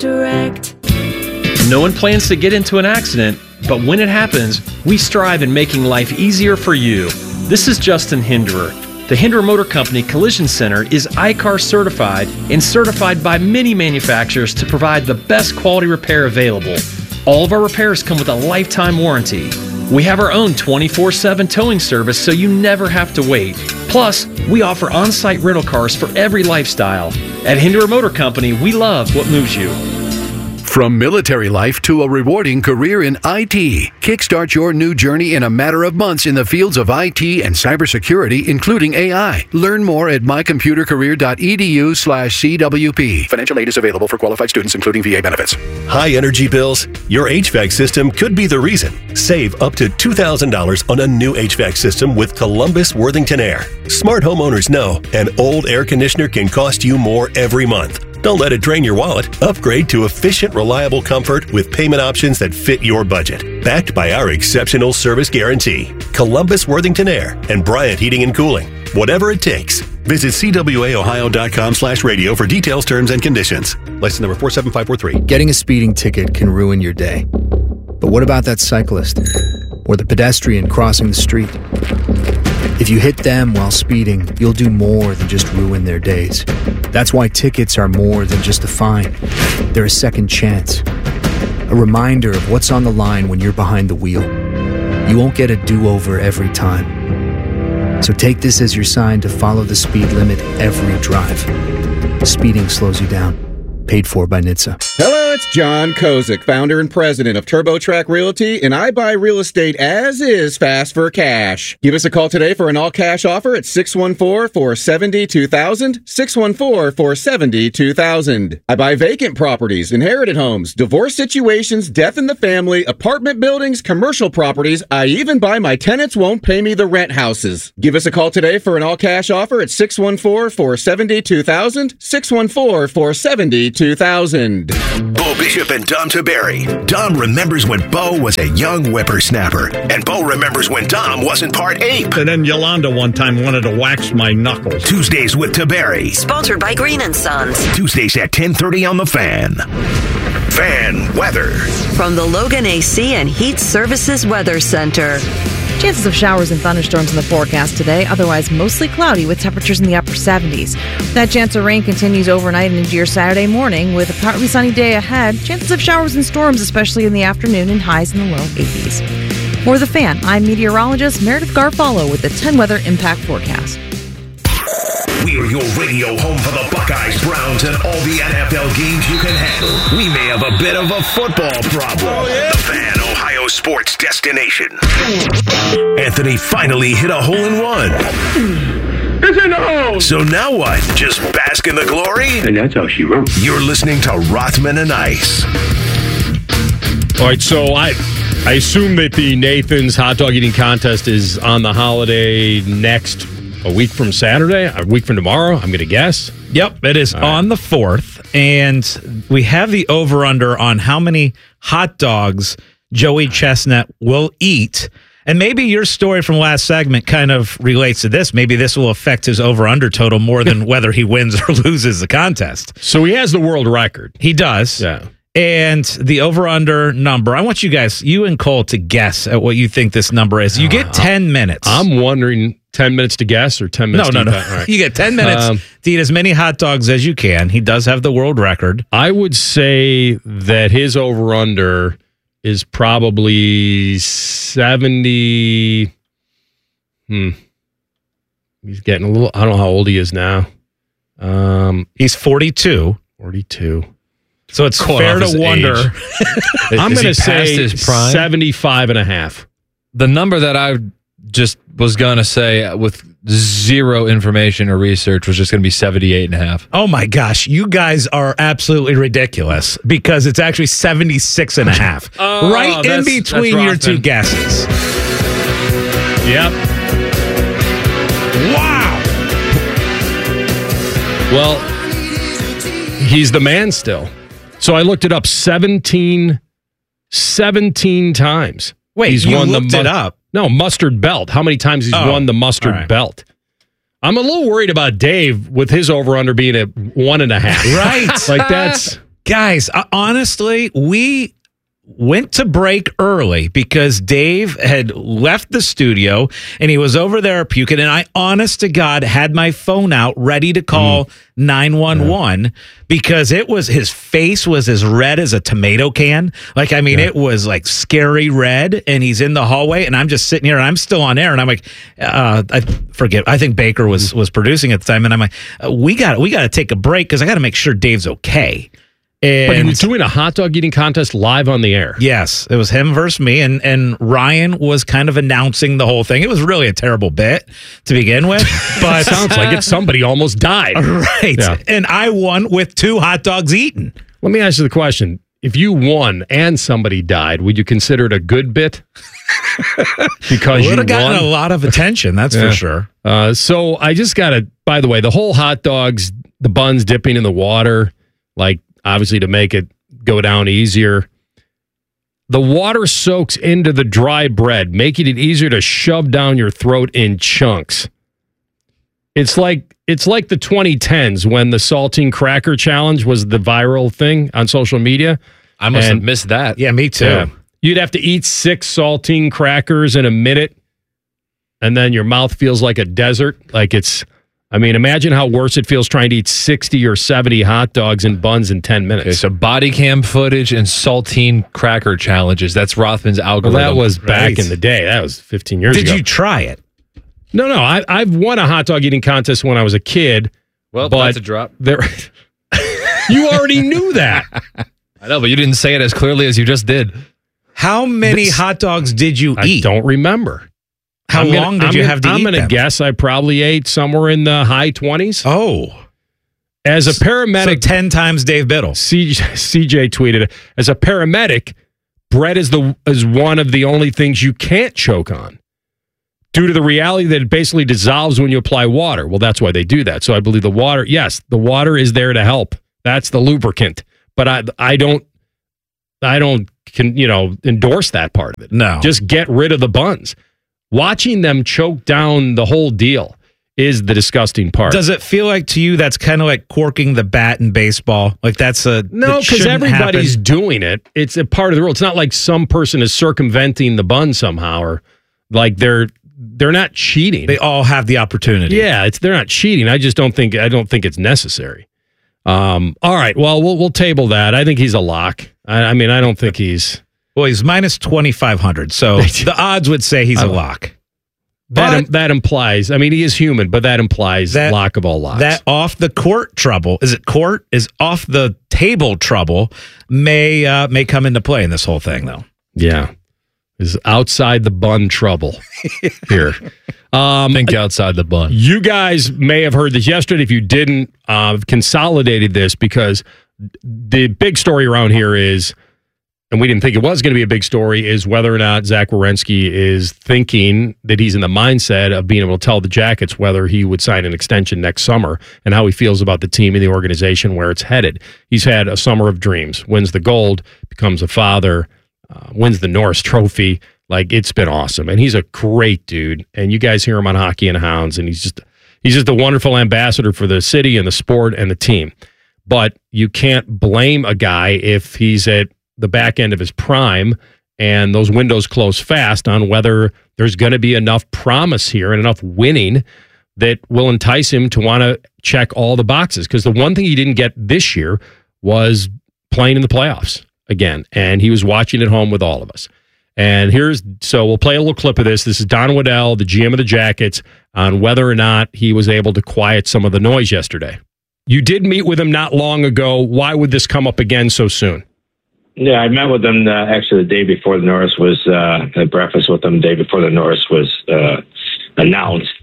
Direct. No one plans to get into an accident, but when it happens, we strive in making life easier for you. This is Justin Hinderer. The Hinderer Motor Company Collision Center is ICAR certified and certified by many manufacturers to provide the best quality repair available. All of our repairs come with a lifetime warranty. We have our own 24/7 towing service so you never have to wait. Plus, we offer on-site rental cars for every lifestyle. At Hinderer Motor Company, we love what moves you. From military life to a rewarding career in IT, kickstart your new journey in a matter of months in the fields of IT and cybersecurity, including AI. Learn more at mycomputercareer.edu/CWP. Financial aid is available for qualified students, including VA benefits. High energy bills? Your HVAC system could be the reason. Save up to $2,000 on a new HVAC system with Columbus Worthington Air. Smart homeowners know an old air conditioner can cost you more every month. Don't let it drain your wallet. Upgrade to efficient, reliable comfort with payment options that fit your budget. Backed by our exceptional service guarantee. Columbus Worthington Air and Bryant Heating and Cooling. Whatever it takes. Visit cwaohio.com/radio for details, terms, and conditions. License number 47543. Getting a speeding ticket can ruin your day. But what about that cyclist? Or the pedestrian crossing the street? If you hit them while speeding, you'll do more than just ruin their days. That's why tickets are more than just a fine. They're a second chance. A reminder of what's on the line when you're behind the wheel. You won't get a do-over every time. So take this as your sign to follow the speed limit every drive. Speeding slows you down. Paid for by NHTSA. Hello, it's John Kozik, founder and president of TurboTrack Realty, and I buy real estate as is, fast for cash. Give us a call today for an all-cash offer at 614-470-2000, 614-470-2000. I buy vacant properties, inherited homes, divorce situations, death in the family, apartment buildings, commercial properties. I even buy my tenants won't pay me the rent houses. Give us a call today for an all-cash offer at 614-470-2000, 614-470-2000. Bo Bishop and Dom Taberry. Dom remembers when Bo was a young whippersnapper, and Bo remembers when Dom wasn't part ape. And then Yolanda one time wanted to wax my knuckles. Tuesdays with Taberry. Sponsored by Green & Sons. Tuesdays at 10:30 on The Fan. Fan weather. From the Logan AC and Heat Services Weather Center. Chances of showers and thunderstorms in the forecast today, otherwise mostly cloudy with temperatures in the upper 70s. That chance of rain continues overnight and into your Saturday morning with a partly sunny day ahead. Chances of showers and storms, especially in the afternoon, and highs in the low 80s. For The Fan, I'm meteorologist Meredith Garfalo with the 10 Weather Impact Forecast. We're your radio home for the Buckeyes, Browns, and all the NFL games you can handle. We may have a bit of a football problem. Oh, yeah. The Fan, Ohio sports destination. Anthony finally hit a hole-in-one. It's in the hole! So now what? Just bask in the glory? And that's how she wrote. You're listening to Rothman and Ice. All right, so I assume that the Nathan's hot dog eating contest is on the holiday next a week from Saturday, a week from tomorrow, I'm going to guess. Yep, it is on the 4th, and we have the over-under on how many hot dogs Joey Chestnut will eat. And maybe your story from last segment kind of relates to this. Maybe this will affect his over-under total more than whether he wins or loses the contest. So he has the world record. He does. Yeah. And the over-under number, I want you guys, you and Cole, to guess at what you think this number is. You get 10 minutes. I'm wondering 10 minutes to guess or 10 minutes to eat that? Right. You get 10 minutes to eat as many hot dogs as you can. He does have the world record. I would say that his over-under is probably 70. He's getting a little, I don't know how old he is now. He's 42. 42. So it's fair to wonder. I'm going to say 75 and a half. The number that I just was going to say with zero information or research was just going to be 78 and a half. Oh my gosh, you guys are absolutely ridiculous because it's actually 76 and a half. Right in between your two guesses. Yep. Wow. Well, he's the man still. So I looked it up 17 times. Wait, he's you looked it up? No, mustard belt. How many times he's won the mustard belt? I'm a little worried about Dave with his over-under being at 1.5. Right. Like that's... Guys, honestly, we went to break early because Dave had left the studio and he was over there puking. And I, honest to God, had my phone out ready to call 911 because his face was as red as a tomato can. Like, I mean, it was like scary red. And he's in the hallway and I'm just sitting here and I'm still on air. And I'm like, I forget. I think Baker was producing at the time. And I'm like, we got to take a break because I got to make sure Dave's okay. But he was doing a hot dog eating contest live on the air. Yes, it was him versus me, and Ryan was kind of announcing the whole thing. It was really a terrible bit to begin with, but sounds like it. Somebody almost died. Right, and I won with 2 hot dogs eaten. Let me ask you the question. If you won and somebody died, would you consider it a good bit? Because you would have gotten a lot of attention, that's for sure. So I just got to, by the way, the whole hot dogs, the buns dipping in the water, like, obviously to make it go down easier. The water soaks into the dry bread, making it easier to shove down your throat in chunks. It's like the 2010s when the saltine cracker challenge was the viral thing on social media. I must have missed that. Yeah, me too. Yeah. You'd have to eat 6 saltine crackers in a minute, and then your mouth feels like a desert. Like imagine how worse it feels trying to eat 60 or 70 hot dogs and buns in 10 minutes. Okay, so body cam footage and saltine cracker challenges. That's Rothman's algorithm. Well, that was back in the day. That was 15 years ago. Did you try it? No. I've won a hot dog eating contest when I was a kid. Well, that's a drop. You already knew that. I know, but you didn't say it as clearly as you just did. How many hot dogs did you eat? I don't remember. How long did you have to eat I'm going to guess I probably ate somewhere in the high 20s. Oh. As a paramedic. So 10 times Dave Biddle. CJ tweeted, as a paramedic, bread is one of the only things you can't choke on due to the reality that it basically dissolves when you apply water. Well, that's why they do that. So I believe the water is there to help. That's the lubricant. But I don't endorse that part of it. No. Just get rid of the buns. Watching them choke down the whole deal is the disgusting part. Does it feel like to you that's kind of like corking the bat in baseball? Like that's no, because everybody's doing it. It's a part of the rule. It's not like some person is circumventing the bun somehow, or like they're not cheating. They all have the opportunity. Yeah, they're not cheating. I don't think it's necessary. All right, well we'll table that. I think he's a lock. I don't think he's. Well, he's minus 2,500, so the odds would say he's a lock. That implies, he is human, but that implies lock of all locks. That off the court trouble, is off the table trouble may come into play in this whole thing, though. Yeah. Is outside the bun trouble here. Think outside the bun. You guys may have heard this yesterday. If you didn't, I've consolidated this because the big story around here is, and we didn't think it was going to be a big story, is whether or not Zach Werenski is thinking that he's in the mindset of being able to tell the Jackets whether he would sign an extension next summer and how he feels about the team and the organization where it's headed. He's had a summer of dreams, wins the gold, becomes a father, wins the Norris Trophy. Like, it's been awesome. And he's a great dude. And you guys hear him on Hockey and Hounds, and he's just a wonderful ambassador for the city and the sport and the team. But you can't blame a guy if he's at the back end of his prime and those windows close fast on whether there's going to be enough promise here and enough winning that will entice him to want to check all the boxes. Because the one thing he didn't get this year was playing in the playoffs again. And he was watching at home with all of us. And so we'll play a little clip of this. This is Don Waddell, the GM of the Jackets, on whether or not he was able to quiet some of the noise yesterday. You did meet with him not long ago. Why would this come up again so soon? Yeah, I met with them actually the day before the Norris was, had breakfast with them the day before the Norris was announced.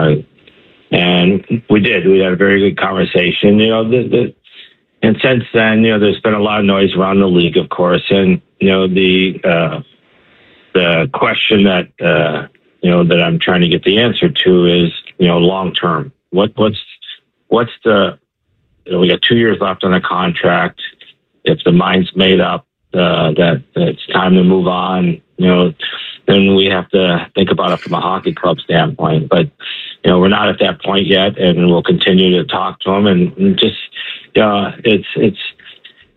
And we did. We had a very good conversation. And since then, there's been a lot of noise around the league, of course. And, the question that, that I'm trying to get the answer to is, long term. What's the, we got 2 years left on the contract. If the mind's made up that it's time to move on, then we have to think about it from a hockey club standpoint. But, we're not at that point yet, and we'll continue to talk to them. And just,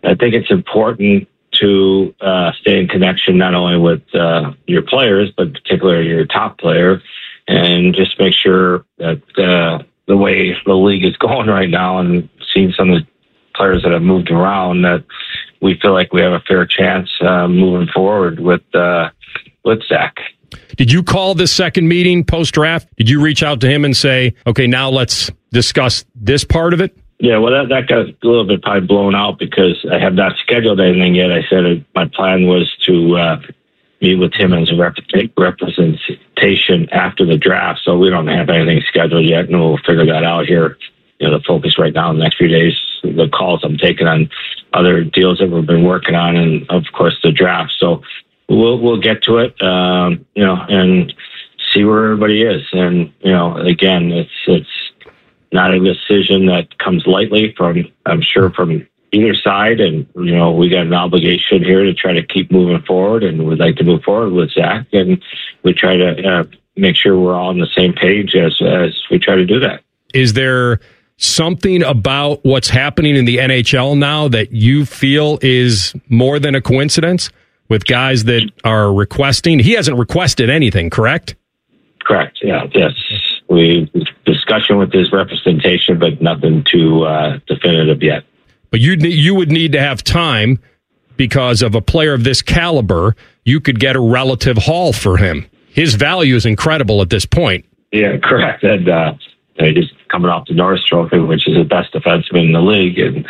I think it's important to stay in connection not only with your players, but particularly your top player, and just make sure that the way the league is going right now, and seeing some of the players that have moved around, that we feel like we have a fair chance moving forward with Zach. Did you call this second meeting post-draft? Did you reach out to him and say, okay, now let's discuss this part of it? Yeah, well, that got a little bit probably blown out because I have not scheduled anything yet. I said my plan was to meet with him as a representation after the draft, so we don't have anything scheduled yet, and we'll figure that out here. The focus right now in the next few days, the calls I'm taking on other deals that we've been working on, and of course the draft. So we'll get to it, and see where everybody is. And again, it's not a decision that comes lightly from either side, and we got an obligation here to try to keep moving forward, and we'd like to move forward with Zach, and we try to make sure we're all on the same page as we try to do that. Is there something about what's happening in the NHL now that you feel is more than a coincidence with guys that are requesting? He hasn't requested anything, correct? Correct. Yeah. Yes. We discussion with his representation, but nothing too definitive yet. But you would need to have time because of a player of this caliber. You could get a relative haul for him. His value is incredible at this point. Yeah, correct. And just coming off the Norris Trophy, which is the best defenseman in the league, and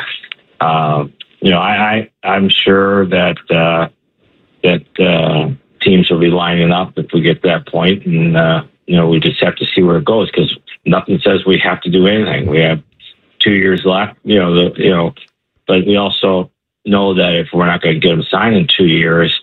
I'm sure that teams will be lining up if we get to that point, and we just have to see where it goes, because nothing says we have to do anything. We have 2 years left, but we also know that if we're not going to get him signed in 2 years,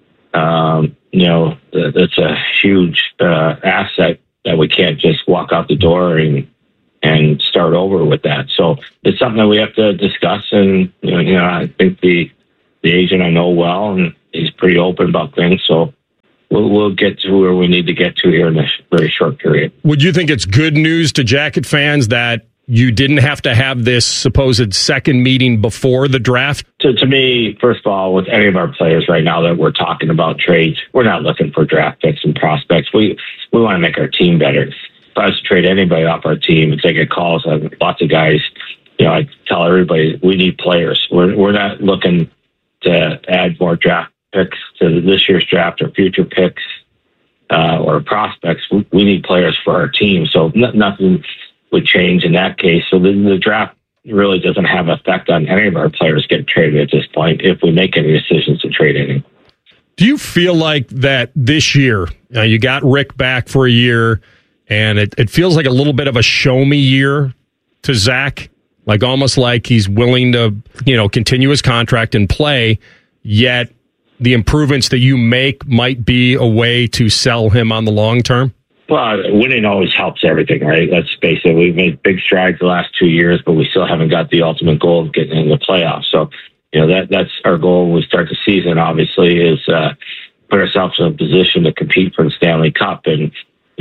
that's a huge asset that we can't just walk out the door and start over with that. So it's something that we have to discuss, and I think the agent I know well, and he's pretty open about things. So we'll get to where we need to get to here in this very short period. Would you think it's good news to Jacket fans that you didn't have to have this supposed second meeting before the draft? To me, first of all, with any of our players right now that we're talking about trades, we're not looking for draft picks and prospects. We want to make our team better. If I was to trade anybody off our team, if they get calls, lots of guys, I tell everybody we need players. We're not looking to add more draft picks to this year's draft or future picks or prospects. We need players for our team. So nothing would change in that case. So the draft really doesn't have an effect on any of our players getting traded at this point if we make any decisions to trade any. Do you feel like that this year, you got Rick back for a year, and it feels like a little bit of a show-me year to Zach, like almost like he's willing to, continue his contract and play, yet the improvements that you make might be a way to sell him on the long term? Well, winning always helps everything, right? Let's face it. We've made big strides the last 2 years, but we still haven't got the ultimate goal of getting into the playoffs. So, that's our goal when we start the season, obviously, is put ourselves in a position to compete for the Stanley Cup. And,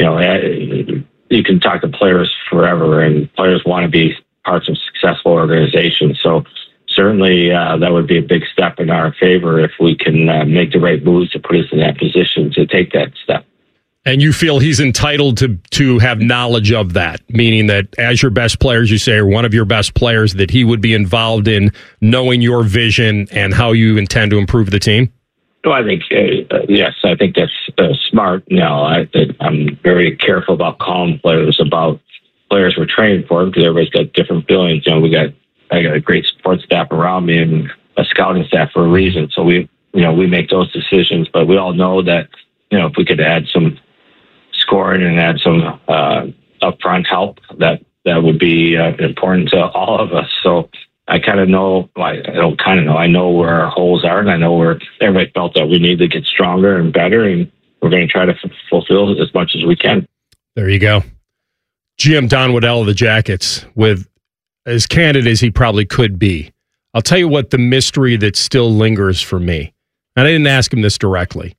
you can talk to players forever, and players want to be parts of successful organizations. So certainly that would be a big step in our favor if we can make the right moves to put us in that position to take that step. And you feel he's entitled to have knowledge of that, meaning that as your best players, you say, or one of your best players, that he would be involved in knowing your vision and how you intend to improve the team? Well, I think, yes, I think that's smart. I'm very careful about calling players about players we're training for, because everybody's got different feelings. I got a great support staff around me and a scouting staff for a reason. So we make those decisions, but we all know that, if we could add some scoring and add some upfront help, that would be important to all of us. So I kind of know, I know where our holes are, and I know where everybody felt that we need to get stronger and better, and we're going to try to fulfill as much as we can. There you go. GM Don Waddell of the Jackets, with as candid as he probably could be. I'll tell you what the mystery that still lingers for me, and I didn't ask him this directly,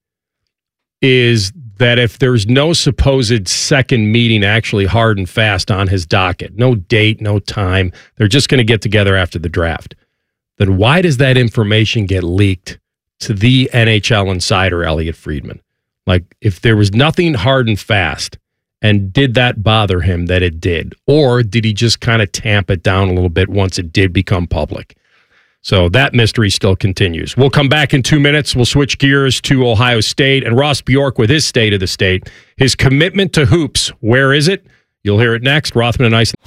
is that if there's no supposed second meeting actually hard and fast on his docket, no date, no time, they're just going to get together after the draft, then why does that information get leaked to the NHL insider, Elliot Friedman? Like, if there was nothing hard and fast, and did that bother him that it did? Or did he just kind of tamp it down a little bit once it did become public? So that mystery still continues. We'll come back in 2 minutes. We'll switch gears to Ohio State and Ross Bjork with his State of the State. His commitment to hoops. Where is it? You'll hear it next. Rothman and Ice.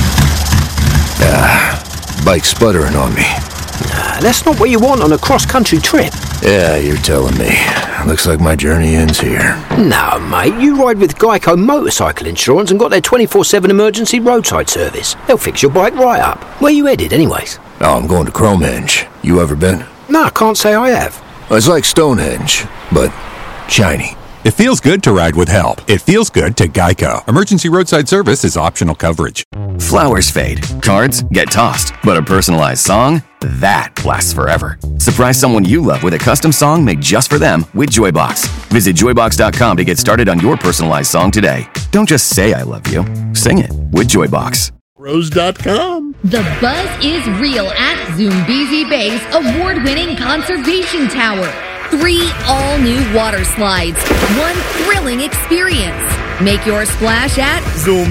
Bike sputtering on me. Nah, that's not what you want on a cross-country trip. Yeah, you're telling me. Looks like my journey ends here. No, mate, you ride with Geico Motorcycle Insurance and got their 24/7 emergency roadside service. They'll fix your bike right up. Where you headed, anyways? Oh, I'm going to Cromehenge. You ever been? No, I can't say I have. It's like Stonehenge, but shiny. It feels good to ride with help. It feels good to Geico. Emergency roadside service is optional coverage. Flowers fade, cards get tossed, but a personalized song, that lasts forever. Surprise someone you love with a custom song made just for them with Joybox. Visit joybox.com to get started on your personalized song today. Don't just say I love you, sing it with Joybox. Rose.com. The buzz is real at Zoombezi Bay's award-winning conservation tower. 3 all-new water slides. 1 thrilling experience. Make your splash at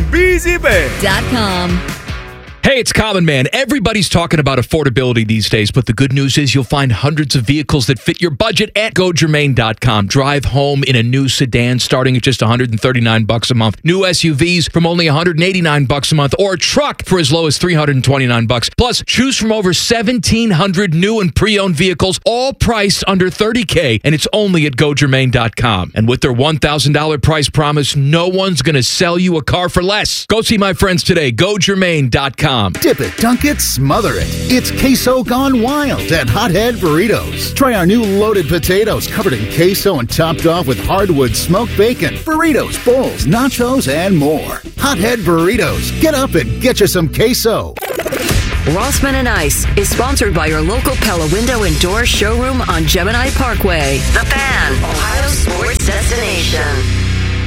ZoombeziBay.com. Hey, it's Common Man. Everybody's talking about affordability these days, but the good news is you'll find hundreds of vehicles that fit your budget at GoGermain.com. Drive home in a new sedan starting at just $139 a month. New SUVs from only $189 a month, or a truck for as low as $329. Plus, choose from over 1,700 new and pre-owned vehicles, all priced under $30K, and it's only at GoGermain.com. And with their $1,000 price promise, no one's going to sell you a car for less. Go see my friends today. GoGermain.com. Dip it, dunk it, smother it. It's queso gone wild at Hothead Burritos. Try our new loaded potatoes covered in queso and topped off with hardwood smoked bacon, burritos, bowls, nachos, and more. Hothead Burritos. Get up and get you some queso. Rossman and Ice is sponsored by your local Pella Window and Door showroom on Gemini Parkway. The Fan, Ohio sports destination.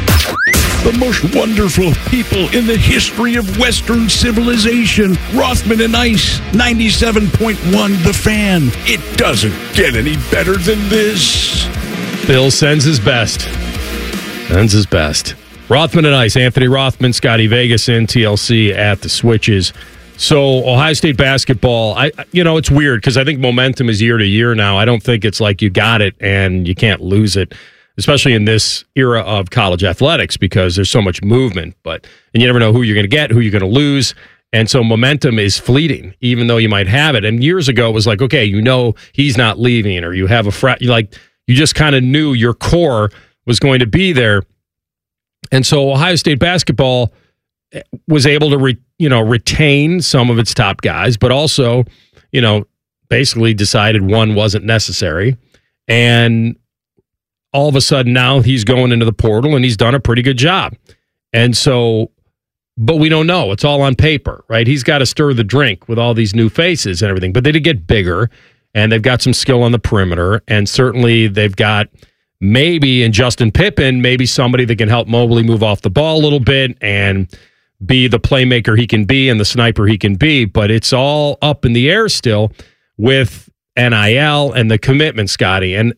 The most wonderful people in the history of Western civilization. Rothman and Ice, 97.1 The Fan. It doesn't get any better than this. Bill sends his best. Rothman and Ice, Anthony Rothman, Scotty Vegas in TLC at the switches. So Ohio State basketball, it's weird because I think momentum is year to year now. I don't think it's like you got it and you can't lose it, especially in this era of college athletics, because there's so much movement, and you never know who you're going to get, who you're going to lose. And so momentum is fleeting, even though you might have it. And years ago, it was like, okay, he's not leaving, or you have you just kind of knew your core was going to be there. And so Ohio State basketball was able to retain some of its top guys, but also, basically decided one wasn't necessary. And all of a sudden now he's going into the portal and he's done a pretty good job. And so, but we don't know. It's all on paper, right? He's got to stir the drink with all these new faces and everything. But they did get bigger, and they've got some skill on the perimeter. And certainly they've got maybe in Justin Pippen, maybe somebody that can help Mobley move off the ball a little bit and be the playmaker he can be and the sniper he can be. But it's all up in the air still with NIL and the commitment, Scotty. And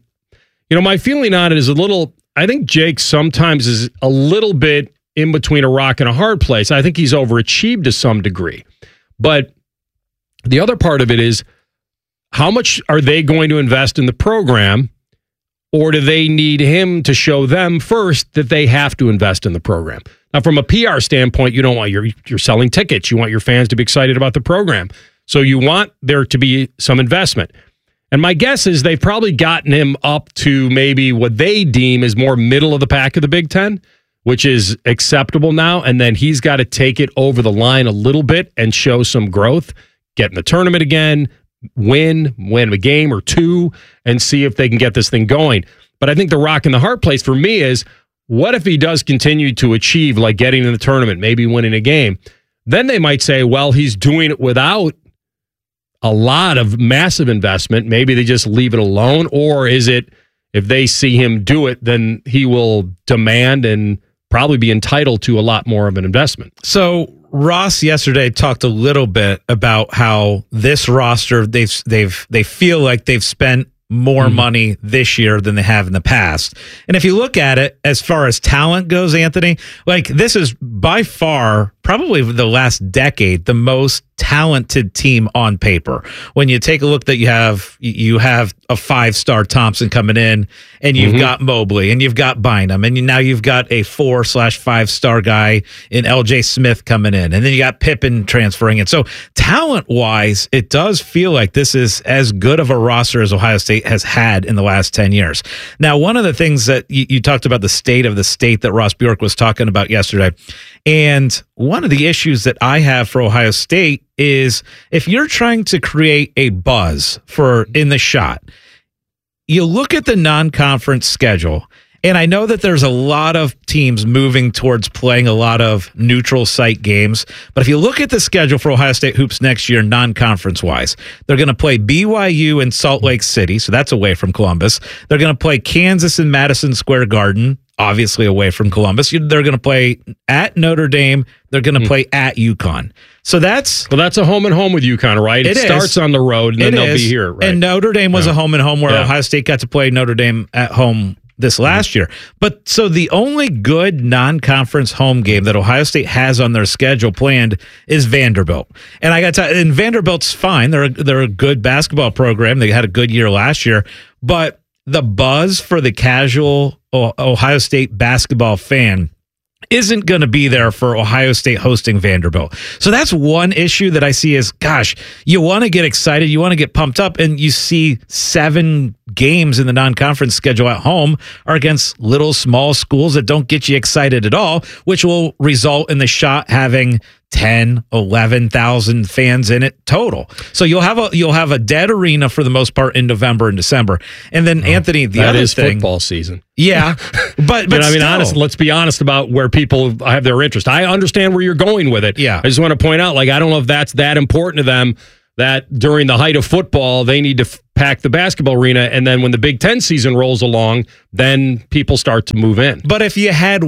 my feeling on it is I think Jake sometimes is a little bit in between a rock and a hard place. I think he's overachieved to some degree. But the other part of it is, how much are they going to invest in the program, or do they need him to show them first that they have to invest in the program? Now, from a PR standpoint, you don't want you're selling tickets. You want your fans to be excited about the program. So you want there to be some investment. And my guess is they've probably gotten him up to maybe what they deem is more middle of the pack of the Big Ten, which is acceptable now. And then he's got to take it over the line a little bit and show some growth, get in the tournament again, win a game or two, and see if they can get this thing going. But I think the rock and the hard place for me is, what if he does continue to achieve, like getting in the tournament, maybe winning a game? Then they might say, well, he's doing it without a lot of massive investment. Maybe they just leave it alone. Or is it, if they see him do it, then he will demand and probably be entitled to a lot more of an investment? So Ross yesterday talked a little bit about how this roster they feel like they've spent more money this year than they have in the past. And if you look at it as far as talent goes, Anthony, like this is by far probably the last decade the most talented team on paper. When you take a look that you have a 5-star Thompson coming in, and you've got Mobley, and you've got Bynum, and now you've got a 4/5-star guy in LJ Smith coming in, and then you got Pippen transferring in. So talent-wise, it does feel like this is as good of a roster as Ohio State has had in the last 10 years. Now, one of the things that you talked about, the state of the state that Ross Bjork was talking about yesterday, and one of the issues that I have for Ohio State is if you're trying to create a buzz for in the shot, you look at the non-conference schedule, and I know that there's a lot of teams moving towards playing a lot of neutral site games, but if you look at the schedule for Ohio State hoops next year, non-conference wise, they're going to play BYU in Salt Lake City, so that's away from Columbus. They're going to play Kansas in Madison Square Garden, obviously away from Columbus. They're going to play at Notre Dame. They're going to play at UConn. So that's a home and home with UConn, right? It starts on the road, and then they'll be here, right? And Notre Dame was a home and home where Ohio State got to play Notre Dame at home this last year. But so the only good non-conference home game that Ohio State has on their schedule planned is Vanderbilt. And I got to, and Vanderbilt's fine. They're a good basketball program. They had a good year last year, but the buzz for the casual Ohio State basketball fan isn't going to be there for Ohio State hosting Vanderbilt. So that's one issue that I see is, gosh, you want to get excited, you want to get pumped up, and you see 7 games in the non-conference schedule at home are against little small schools that don't get you excited at all, which will result in the shot having 10, 11,000 fans in it total. So you'll have a dead arena for the most part in November and December. And then Anthony, the other thing, that is football season. Yeah, but I mean, honest. Let's be honest about where people have their interest. I understand where you're going with it. Yeah, I just want to point out, like, I don't know if that's that important to them that during the height of football they need to pack the basketball arena, and then when the Big Ten season rolls along, then people start to move in. But if you had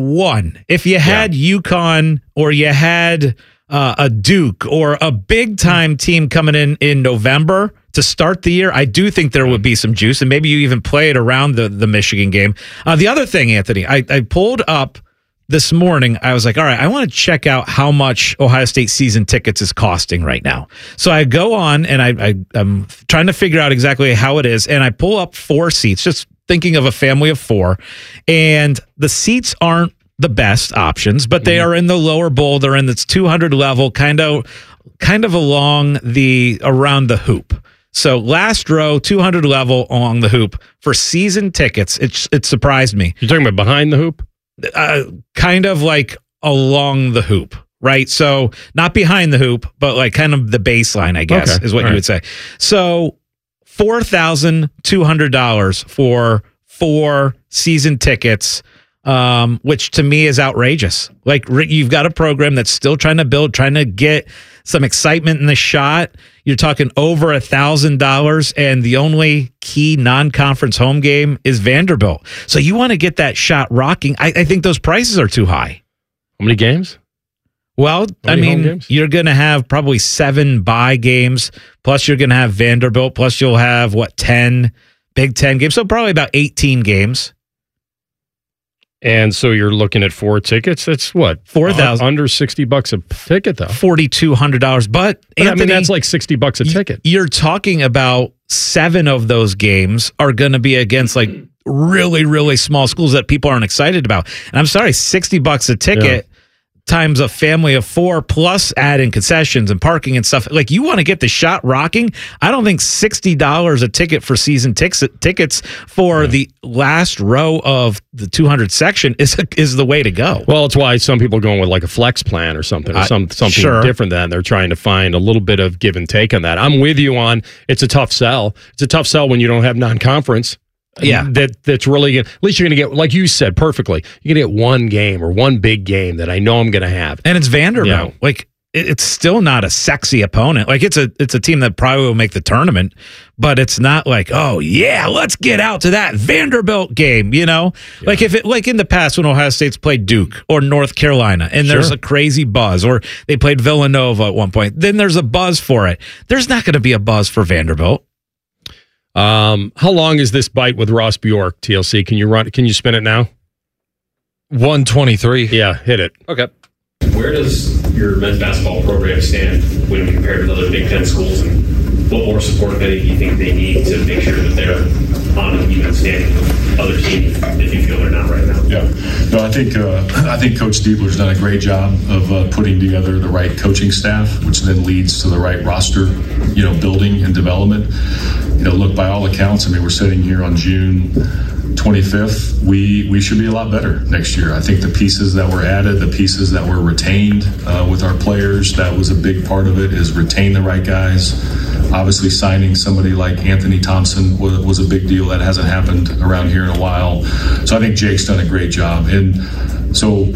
UConn, or you had a Duke or a big time team coming in November to start the year, I do think there would be some juice, and maybe you even play it around the Michigan game. The other thing, Anthony, I pulled up this morning. I was like, all right, I want to check out how much Ohio State season tickets is costing right now. So I go on and I'm trying to figure out exactly how it is, and I pull up 4 seats, just thinking of a family of 4, and the seats aren't the best options, but they are in the lower bowl. They're in this 200 level, kind of along around the hoop. So last row, 200 level along the hoop for season tickets. It surprised me. You're talking about behind the hoop? Kind of like along the hoop, right? So not behind the hoop, but like kind of the baseline, I guess, is what you would say. So $4,200 for 4 season tickets, which to me is outrageous. Like, you've got a program that's still trying to build, trying to get some excitement in the shot. You're talking over $1,000, and the only key non-conference home game is Vanderbilt. So you want to get that shot rocking. I think those prices are too high. How many games? Well, I mean, you're going to have probably 7 bye games, plus you're going to have Vanderbilt, plus you'll have, 10 Big Ten games. So probably about 18 games. And so you're looking at 4 tickets. That's what, $4,000 under $60 a ticket, though. $4,200. But Anthony, I mean, that's like $60 a ticket. You're talking about 7 of those games are going to be against like really, really small schools that people aren't excited about. And I'm sorry, $60 a ticket times a family of 4, plus add in concessions and parking and stuff. Like, you want to get the shot rocking. I don't think $60 a ticket for season tickets for the last row of the 200 section is the way to go. Well, it's why some people are going with like a flex plan or something, or something different than they're trying to find a little bit of give and take on that. I'm with you on it's a tough sell. It's a tough sell when you don't have non-conference. Yeah, that's really good. At least you're going to get, like you said perfectly, you're going to get one game or one big game that I know I'm going to have. And it's Vanderbilt. Yeah. Like, it's still not a sexy opponent. Like it's a team that probably will make the tournament, but it's not like, oh yeah, let's get out to that Vanderbilt game, you know? Yeah. Like in the past when Ohio State's played Duke or North Carolina and there's a crazy buzz, or they played Villanova at one point, then there's a buzz for it. There's not going to be a buzz for Vanderbilt. How long is this bite with Ross Bjork, TLC? Can you spin it now? 123. Yeah, hit it. Okay. Where does your men's basketball program stand when compared to other Big Ten schools, and what more support, if any, do you think they need to make sure that they're on an even standing with other teams if you feel they're not right now? Yeah, no, I think Coach Diebler's done a great job of putting together the right coaching staff, which then leads to the right roster, building and development. Look, by all accounts, I mean, we're sitting here on June 25th. We should be a lot better next year. I think the pieces that were added, the pieces that were retained with our players, that was a big part of it, is retain the right guys. Obviously, signing somebody like Anthony Thompson was a big deal. That hasn't happened around here in a while. So I think Jake's done a great job. And so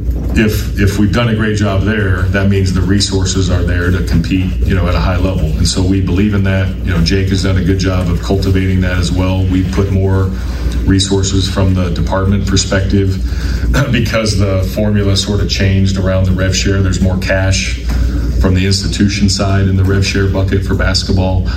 if we've done a great job there, that means the resources are there to compete, at a high level. And so we believe in that. Jake has done a good job of cultivating that as well. We put more resources from the department perspective because the formula sort of changed around the rev share. There's more cash from the institution side in the rev share bucket for basketball.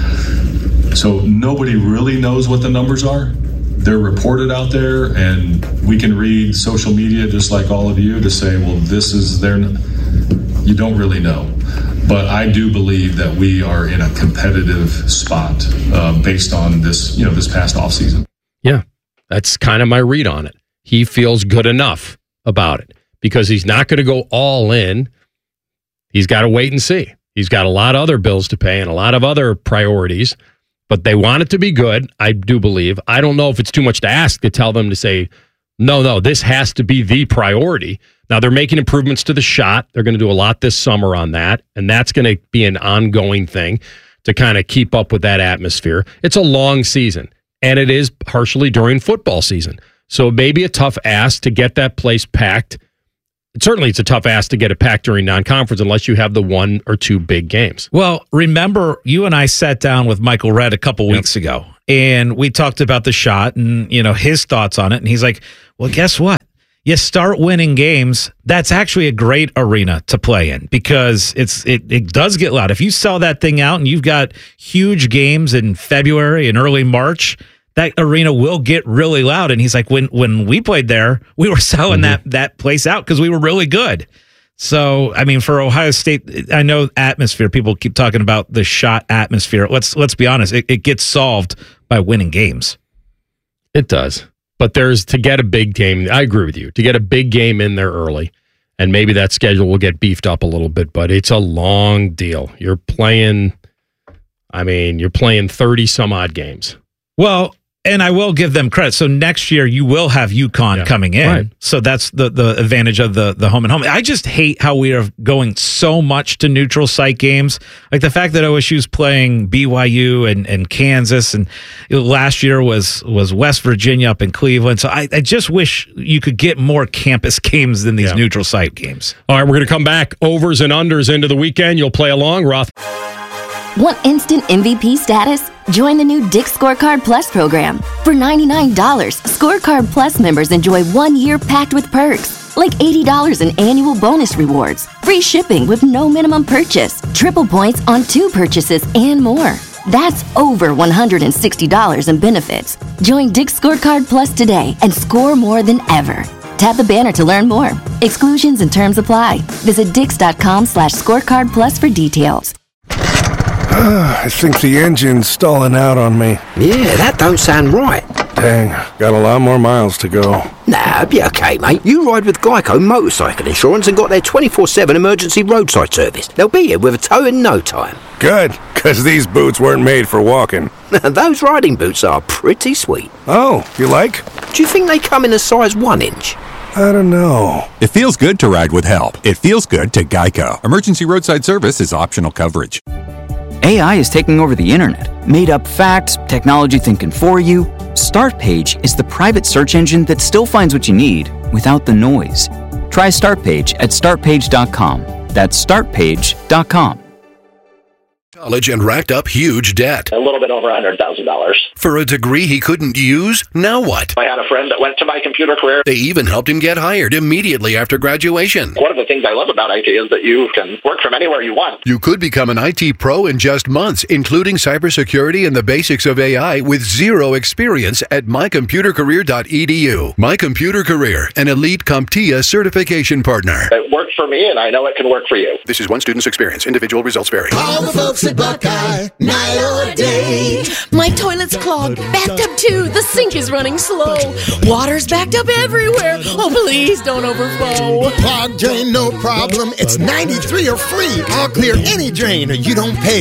So nobody really knows what the numbers are. They're reported out there, and we can read social media just like all of you to say, well, this is their. You don't really know. But I do believe that we are in a competitive spot based on this, this past offseason. Yeah, that's kind of my read on it. He feels good enough about it because he's not going to go all in. He's got to wait and see. He's got a lot of other bills to pay and a lot of other priorities. But they want it to be good, I do believe. I don't know if it's too much to ask to tell them to say, no, this has to be the priority. Now, they're making improvements to the shot. They're going to do a lot this summer on that, and that's going to be an ongoing thing to kind of keep up with that atmosphere. It's a long season, and it is partially during football season. So it may be a tough ask to get that place packed. Certainly, it's a tough ask to get it packed during non-conference unless you have the one or two big games. Well, remember, you and I sat down with Michael Redd a couple weeks ago, and we talked about the shot and, his thoughts on it. And he's like, well, guess what? You start winning games, that's actually a great arena to play in because it does get loud. If you sell that thing out and you've got huge games in February and early March, that arena will get really loud. And he's like, when we played there, we were selling that place out because we were really good. So, I mean, for Ohio State, I know atmosphere, people keep talking about the shot atmosphere. Let's be honest, it gets solved by winning games. It does. But to get a big game, I agree with you, to get a big game in there early, and maybe that schedule will get beefed up a little bit, but it's a long deal. You're playing 30 some odd games. Well, and I will give them credit. So next year you will have UConn coming in. Right. So that's the advantage of the home and home. I just hate how we are going so much to neutral site games. Like the fact that OSU's playing BYU and Kansas, and last year was West Virginia up in Cleveland. So I just wish you could get more campus games than these neutral site games. All right, we're going to come back. Overs and unders into the weekend. You'll play along, Roth. Want instant MVP status? Join the new Dick's Scorecard Plus program. For $99, Scorecard Plus members enjoy 1 year packed with perks, like $80 in annual bonus rewards, free shipping with no minimum purchase, triple points on 2 purchases, and more. That's over $160 in benefits. Join Dick's Scorecard Plus today and score more than ever. Tap the banner to learn more. Exclusions and terms apply. Visit Dix.com/scorecard plus for details. I think the engine's stalling out on me. Yeah, that don't sound right. Dang, got a lot more miles to go. Nah, be okay, mate. You ride with Geico Motorcycle Insurance and got their 24/7 emergency roadside service. They'll be here with a tow in no time. Good, because these boots weren't made for walking. Those riding boots are pretty sweet. Oh, you like? Do you think they come in a size 1 inch? I don't know. It feels good to ride with help. It feels good to Geico. Emergency roadside service is optional coverage. AI is taking over the internet. Made up facts, technology thinking for you. Startpage is the private search engine that still finds what you need without the noise. Try Startpage at startpage.com. That's startpage.com. College and racked up huge debt. A little bit over $100,000. For a degree he couldn't use? Now what? I had a friend that went to My Computer Career. They even helped him get hired immediately after graduation. One of the things I love about IT is that you can work from anywhere you want. You could become an IT pro in just months, including cybersecurity and the basics of AI with zero experience at mycomputercareer.edu. My Computer Career, an elite CompTIA certification partner. It worked for me, and I know it can work for you. This is one student's experience. Individual results vary. All the folks at Buckeye, night or day. My toilet's clogged, bathtub too, the sink is running slow. Water's backed up everywhere. Oh, please don't overflow. Clogged drain, no problem. It's 93 or free. I'll clear any drain or you don't pay.